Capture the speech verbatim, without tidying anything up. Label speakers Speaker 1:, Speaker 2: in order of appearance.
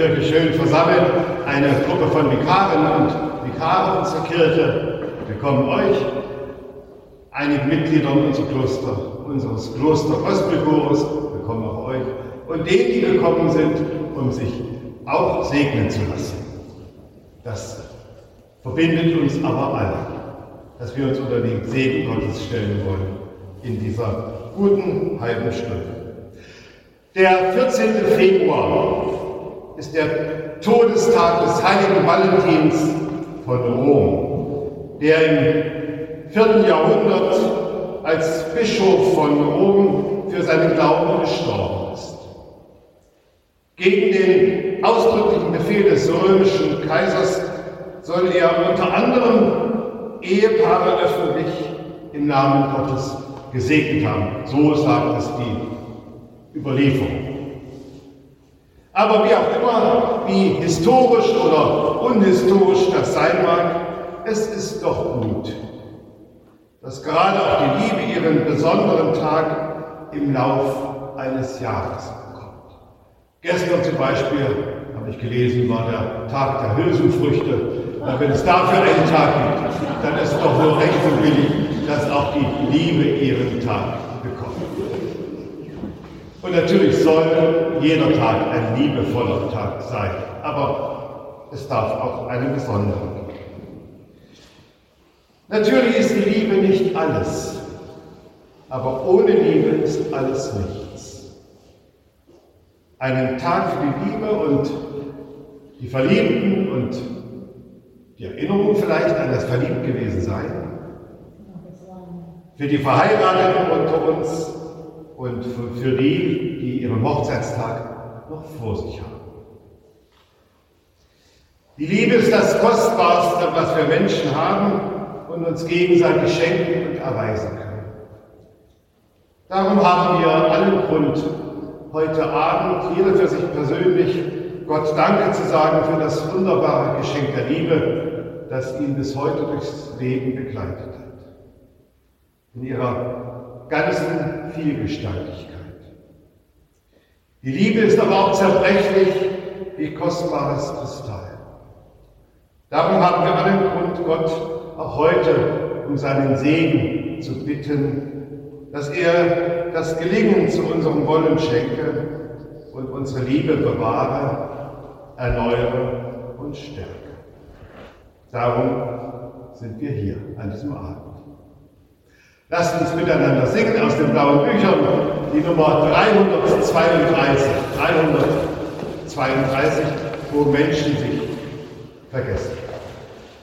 Speaker 1: Kirche schön versammelt, eine Gruppe von Vikaren und Vikare unserer Kirche. Willkommen euch, einigen Mitgliedern unseres Kloster, unseres Kloster Gospelchores, willkommen auch euch, und denen, die gekommen sind, um sich auch segnen zu lassen. Das verbindet uns aber alle, dass wir uns unter den Segen Gottes stellen wollen in dieser guten halben Stunde. Der vierzehnte Februar ist der Todestag des heiligen Valentins von Rom, der im vierten Jahrhundert als Bischof von Rom für seinen Glauben gestorben ist. Gegen den ausdrücklichen Befehl des römischen Kaisers soll er unter anderem Ehepaare öffentlich im Namen Gottes gesegnet haben. So sagt es die Überlieferung. Aber wie auch immer, wie historisch oder unhistorisch das sein mag, es ist doch gut, dass gerade auch die Liebe ihren besonderen Tag im Lauf eines Jahres bekommt. Gestern zum Beispiel, habe ich gelesen, war der Tag der Hülsenfrüchte. Und wenn es dafür einen Tag gibt, dann ist es doch nur recht und billig, dass auch die Liebe ihren Tag bekommt. Und natürlich soll jeder Tag ein liebevoller Tag sein, aber es darf auch einen besonderen geben. Natürlich ist die Liebe nicht alles, aber ohne Liebe ist alles nichts. Einen Tag für die Liebe und die Verliebten und die Erinnerung vielleicht an das Verliebtgewesensein, für die Verheirateten unter uns und für die, die ihren Hochzeitstag noch vor sich haben. Die Liebe ist das Kostbarste, was wir Menschen haben und uns gegenseitig schenken und erweisen können. Darum haben wir allen Grund, heute Abend, jeder für sich persönlich, Gott Danke zu sagen für das wunderbare Geschenk der Liebe, das ihn bis heute durchs Leben begleitet hat. In ihrer ganzen Vielgestaltigkeit. Die Liebe ist aber auch zerbrechlich wie kostbares Kristall. Darum haben wir allen Grund, Gott auch heute um seinen Segen zu bitten, dass er das Gelingen zu unserem Wollen schenke und unsere Liebe bewahre, erneuere und stärke. Darum sind wir hier an diesem Abend. Lasst uns miteinander singen aus den blauen Büchern, die Nummer dreihundertzweiunddreißig, dreihundertzweiunddreißig, wo Menschen sich vergessen.